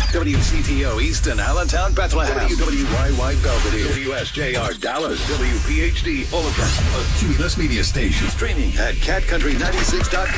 WCTO Easton, Allentown, Bethlehem. WWYY Belvedere. WSJR Dallas. WPHD Overcast. A Cumulus Media Station. Streaming at catcountry96.com.